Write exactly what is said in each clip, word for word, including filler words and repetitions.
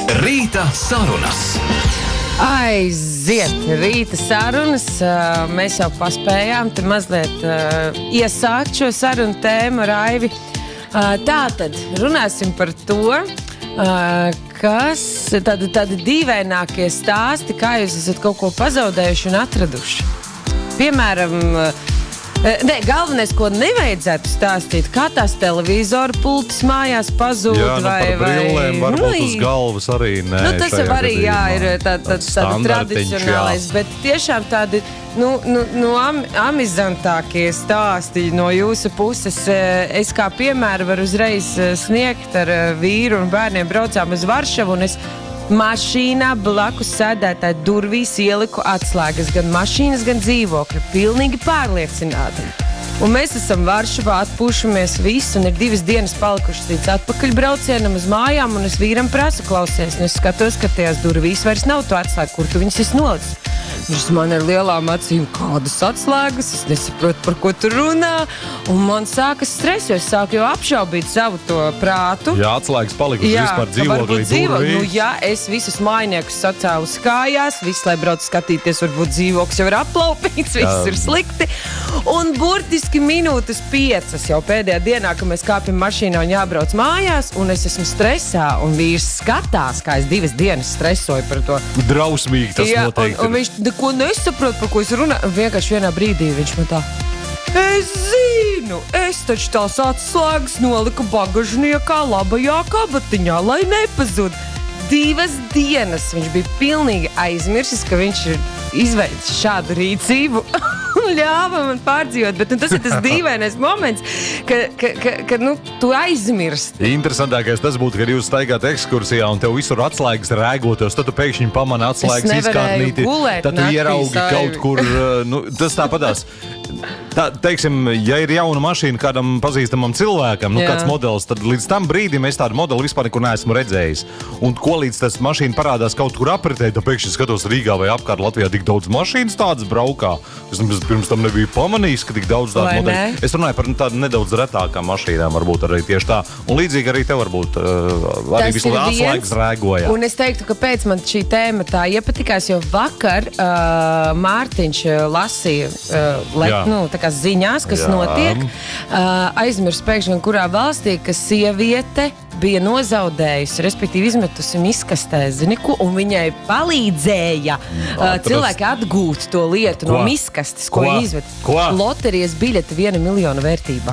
Rīta sarunas. Aiziet, rīta sarunas. Mēs jau paspējām te mazliet uh, iesākt šo sarunu tēmu ar Aivi. Uh, tātad runāsim par to, uh, kas tādi, tādi dīvainākie stāsti, kā jūs esat kaut ko pazaudējuši un atraduši. Piemēram, uh, Nē, galvenais, ko nevajadzētu stāstīt, kā tās televizora pultis mājās pazūd. Jā, nu vai, par brillēm vai, varbūt nu, uz galvas arī nē. Nu, tas jau arī, jā, ir tā, tā, tāda tradicionālais, jā. Bet tiešām tādi, nu, nu, nu am, amizantākie stāsti no jūsu puses. Es kā piemēru varu uzreiz sniegt ar vīru un bērniem braucām uz Varšavu, un es mašīnā blakus sēdētāji durvīs ieliku atslēgas, gan mašīnas, gan dzīvokļu. Pilnīgi pārliecināti. Un mēs esam Varšavā, atpūšamies visu, un ir divas dienas palikušas līdz atpakaļbraucienam uz mājām, un es vīram prasu klausies, un es skatos, ka tajās durvīs vairs nav to atslēgu, kur tu viņas esi nolicis. Viņš man ir lielām acīm, kādas atslēgas, es nesaprotu, par ko tu runā, un man sākas stress, jo es sāku jau apšaubīt savu to prātu. Jā, atslēgas palikušas vispār dzīvoklī durvīs. Nu, jā, es visus mājniekus sacēlu kājās, viss, lai brauc skatīties, varbūt dzīvoklis jau ir aplaupīts, viss ir slikti. Un burtiski minūtes piecas jau pēdējā dienā, kad mēs kāpjam mašīnā un jābrauc mājās, un es esmu stresā, un vīrs skatās, kā es divas dienas stresoju par to. Drausmīgi tas jā, noteikti. Un, un viņš neko nesaprot, par ko es runāju. Vienkārši vienā brīdī viņš man tā, es zinu, es taču tās atslēgas noliku bagažniekā labajā kabatiņā, lai nepazūd. Divas dienas viņš bija pilnīgi aizmirsis, ka viņš ir izveicis šādu rīcību un ļāva man pārdzīvot. Bet nu, tas ir tas dīvainais moments, ka, ka, ka, ka nu, tu aizmirsti. Interesantākais tas būtu, kad jūs staigāt ekskursijā un tev visur atslēgas rēgotos, tad tu pēkšņi pamani atslēgas izkārnīti, tad tu ieraugi kaut kur, nu, tas tāpadās. Tā, teiksim, ja ir jauna mašīna kādam pazīstamam cilvēkam, nu, kāds modelis, tad līdz tam brīdim es tādu modeli vispār nekur neesmu redzējis. Un ko līdz tas mašīna parādās kaut kur apritē, tad pēkšņi skatos Rīgā vai apkārt Latvijā tik daudz mašīnas tādas braukā. Es pirms tam nebiju pamanījis, ka tik daudz tādu modeli. Es runāju par tādu nedaudz retākām mašīnām, varbūt arī tieši tā. Un līdzīgi arī te varbūt uh, arī vislabāk atslēgas rēgojā. Un es teiktu, ka pēc man šī tēma tā iepatikās, jo vakar uh, Mārtiņš lasīja uh, let, nu, tā kā ziņās, kas Jā. notiek. Uh, aizmirst pēkšņi, kurā valstī, ka sieviete bija nozaudējusi, respektīvi izmetusi miskastē, zini, ko, un viņai palīdzēja uh, cilvēki atgūt to lietu ko? no miskastes, ko, ko izmet. Ko? Loterijas biļete viena miljona vērtībā.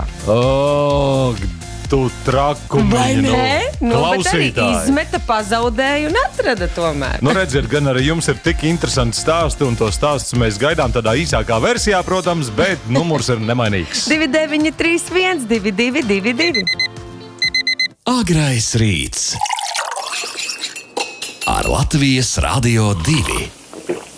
Oh, tu trakumiņi, Vai nē? Nu, nu, bet arī izmeta, pazaudēja un atrada tomēr. Nu, redziet, gan arī jums ir tik interesanti stāsti, un to stāstus mēs gaidām tādā īsākā versijā, protams, bet numurs ir nemainīgs. divi deviņi trīs viens divi divi divi divi. Agrais rīts ar Latvijas Radio divi.